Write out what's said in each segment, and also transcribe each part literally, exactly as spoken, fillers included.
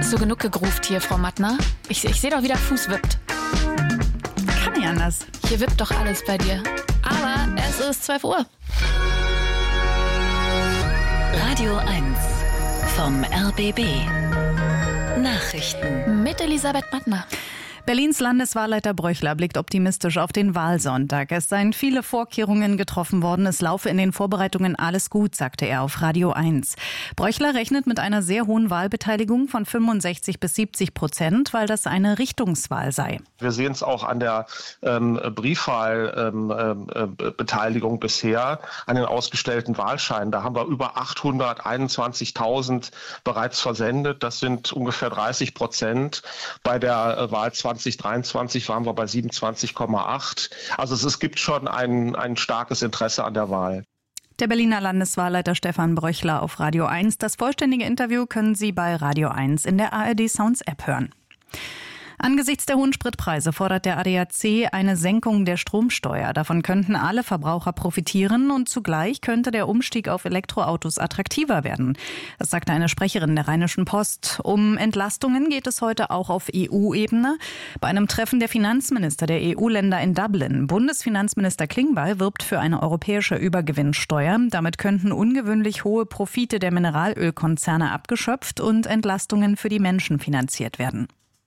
so genug gegruft hier, Frau Mattner? Ich, ich sehe doch, wie der Fuß wippt. Kann nicht anders. Hier wippt doch alles bei dir. Aber es ist zwölf Uhr. Radio eins vom R B B. Nachrichten. Mit Elisabeth Mattner. Berlins Landeswahlleiter Bröchler blickt optimistisch auf den Wahlsonntag. Es seien viele Vorkehrungen getroffen worden. Es laufe in den Vorbereitungen alles gut, sagte er auf Radio eins. Bröchler rechnet mit einer sehr hohen Wahlbeteiligung von fünfundsechzig bis siebzig Prozent, weil das eine Richtungswahl sei. Wir sehen es auch an der ähm, Briefwahlbeteiligung ähm, äh, bisher, an den ausgestellten Wahlscheinen. Da haben wir über achthunderteinundzwanzigtausend bereits versendet. Das sind ungefähr dreißig Prozent. Bei der äh, Wahl zwanzig dreiundzwanzig waren wir bei siebenundzwanzig Komma acht. Also es, es gibt schon ein, ein starkes Interesse an der Wahl. Der Berliner Landeswahlleiter Stefan Bröchler auf Radio eins. Das vollständige Interview können Sie bei Radio eins in der A R D Sounds App hören. Angesichts der hohen Spritpreise fordert der A D A C eine Senkung der Stromsteuer. Davon könnten alle Verbraucher profitieren und zugleich könnte der Umstieg auf Elektroautos attraktiver werden. Das sagte eine Sprecherin der Rheinischen Post. Um Entlastungen geht es heute auch auf E U-Ebene. Bei einem Treffen der Finanzminister der E U-Länder in Dublin. Bundesfinanzminister Klingbeil wirbt für eine europäische Übergewinnsteuer. Damit könnten ungewöhnlich hohe Profite der Mineralölkonzerne abgeschöpft und Entlastungen für die Menschen finanziert werden.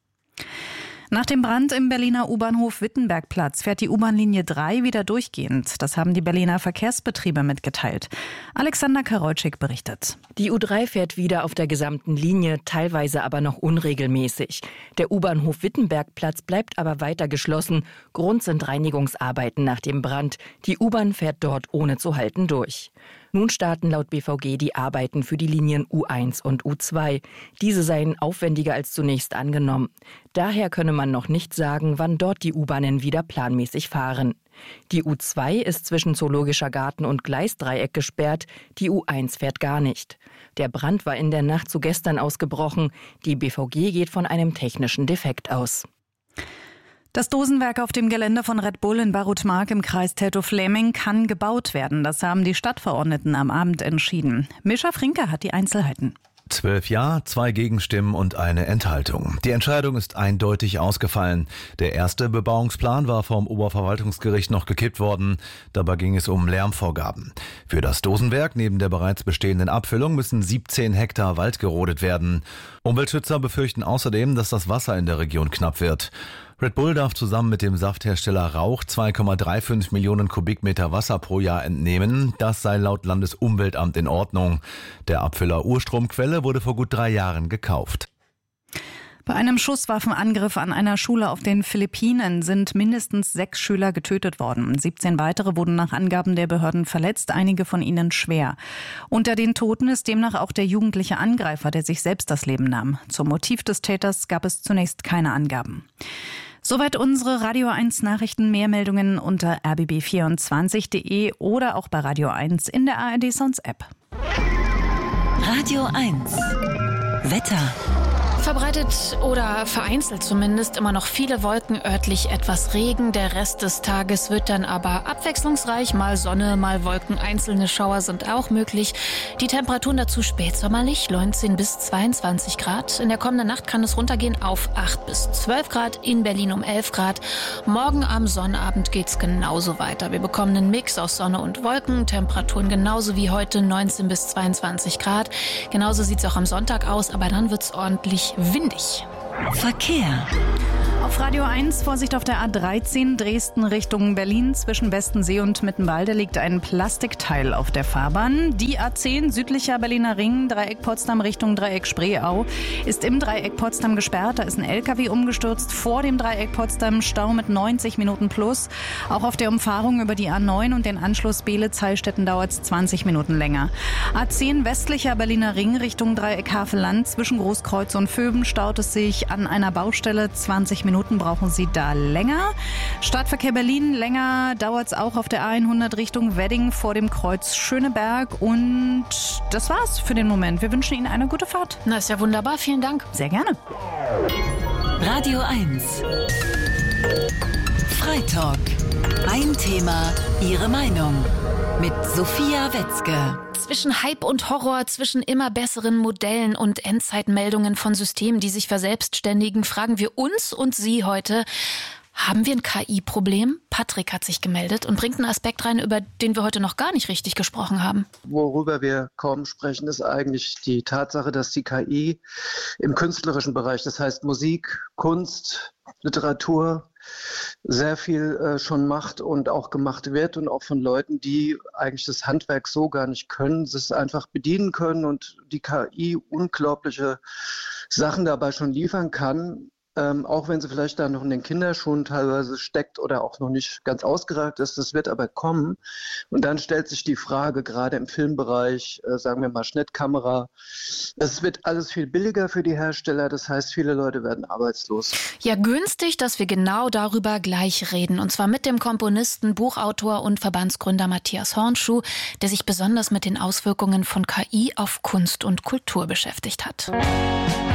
Nach dem Brand im Berliner U-Bahnhof Wittenbergplatz fährt die U-Bahn-Linie drei wieder durchgehend. Das haben die Berliner Verkehrsbetriebe mitgeteilt. Alexander Karolczyk berichtet. Die U drei fährt wieder auf der gesamten Linie, teilweise aber noch unregelmäßig. Der U-Bahnhof Wittenbergplatz bleibt aber weiter geschlossen. Grund sind Reinigungsarbeiten nach dem Brand. Die U-Bahn fährt dort ohne zu halten durch. Nun starten laut B V G die Arbeiten für die Linien U eins und U zwei. Diese seien aufwendiger als zunächst angenommen. Daher könne man noch nicht sagen, wann dort die U-Bahnen wieder planmäßig fahren. Die U zwei ist zwischen Zoologischer Garten und Gleisdreieck gesperrt, die U eins fährt gar nicht. Der Brand war in der Nacht zu gestern ausgebrochen. Die B V G geht von einem technischen Defekt aus. Das Dosenwerk auf dem Gelände von Red Bull in Barutmark im Kreis Teltow-Fläming kann gebaut werden. Das haben die Stadtverordneten am Abend entschieden. Mischa Frinke hat die Einzelheiten. Zwölf Ja, zwei Gegenstimmen und eine Enthaltung. Die Entscheidung ist eindeutig ausgefallen. Der erste Bebauungsplan war vom Oberverwaltungsgericht noch gekippt worden. Dabei ging es um Lärmvorgaben. Für das Dosenwerk neben der bereits bestehenden Abfüllung müssen siebzehn Hektar Wald gerodet werden. Umweltschützer befürchten außerdem, dass das Wasser in der Region knapp wird. Red Bull darf zusammen mit dem Safthersteller Rauch zwei Komma fünfunddreißig Millionen Kubikmeter Wasser pro Jahr entnehmen. Das sei laut Landesumweltamt in Ordnung. Der Abfüller Urstromquelle wurde vor gut drei Jahren gekauft. Bei einem Schusswaffenangriff an einer Schule auf den Philippinen sind mindestens sechs Schüler getötet worden. siebzehn weitere wurden nach Angaben der Behörden verletzt, einige von ihnen schwer. Unter den Toten ist demnach auch der jugendliche Angreifer, der sich selbst das Leben nahm. Zum Motiv des Täters gab es zunächst keine Angaben. Soweit unsere Radio eins Nachrichten. Mehr Meldungen unter r b b vierundzwanzig punkt d e oder auch bei Radio eins in der A R D Sounds App. Radio eins Wetter. Verbreitet oder vereinzelt zumindest immer noch viele Wolken, örtlich etwas Regen. Der Rest des Tages wird dann aber abwechslungsreich. Mal Sonne, mal Wolken. Einzelne Schauer sind auch möglich. Die Temperaturen dazu spätsommerlich, neunzehn bis zweiundzwanzig Grad. In der kommenden Nacht kann es runtergehen auf acht bis zwölf Grad. In Berlin um elf Grad. Morgen am Sonnabend geht's genauso weiter. Wir bekommen einen Mix aus Sonne und Wolken. Temperaturen genauso wie heute, neunzehn bis zweiundzwanzig Grad. Genauso sieht's auch am Sonntag aus, aber dann wird's ordentlich windig. Verkehr. Auf Radio eins, Vorsicht auf der A dreizehn, Dresden Richtung Berlin. Zwischen Bestensee und Mittenwalde liegt ein Plastikteil auf der Fahrbahn. Die A zehn, südlicher Berliner Ring, Dreieck Potsdam Richtung Dreieck Spreeau, ist im Dreieck Potsdam gesperrt. Da ist ein L K W umgestürzt. Vor dem Dreieck Potsdam Stau mit neunzig Minuten plus. Auch auf der Umfahrung über die A neun und den Anschluss Beelitz-Heilstätten dauert es zwanzig Minuten länger. A zehn, westlicher Berliner Ring Richtung Dreieck Havelland. Zwischen Großkreuz und Vöben staut es sich an einer Baustelle. zwanzig Minuten brauchen Sie da länger. Stadtverkehr Berlin, länger dauert es auch auf der A hundert Richtung Wedding vor dem Kreuz Schöneberg. Und das war's für den Moment. Wir wünschen Ihnen eine gute Fahrt. Na, ist ja wunderbar. Vielen Dank. Sehr gerne. Radio eins. Freitalk. Ein Thema, Ihre Meinung. Mit Sophia Wetzke. Zwischen Hype und Horror, zwischen immer besseren Modellen und Endzeitmeldungen von Systemen, die sich verselbstständigen, fragen wir uns und Sie heute: Haben wir ein K I-Problem? Patrick hat sich gemeldet und bringt einen Aspekt rein, über den wir heute noch gar nicht richtig gesprochen haben. Worüber wir kaum sprechen, ist eigentlich die Tatsache, dass die K I im künstlerischen Bereich, das heißt Musik, Kunst, Literatur, sehr viel äh, schon macht und auch gemacht wird und auch von Leuten, die eigentlich das Handwerk so gar nicht können, es einfach bedienen können und die K I unglaubliche Sachen dabei schon liefern kann. Ähm, auch wenn sie vielleicht da noch in den Kinderschuhen teilweise steckt oder auch noch nicht ganz ausgereift ist, das wird aber kommen. Und dann stellt sich die Frage, gerade im Filmbereich, äh, sagen wir mal Schnittkamera, es wird alles viel billiger für die Hersteller, das heißt, viele Leute werden arbeitslos. Ja, günstig, dass wir genau darüber gleich reden. Und zwar mit dem Komponisten, Buchautor und Verbandsgründer Matthias Hornschuh, der sich besonders mit den Auswirkungen von K I auf Kunst und Kultur beschäftigt hat.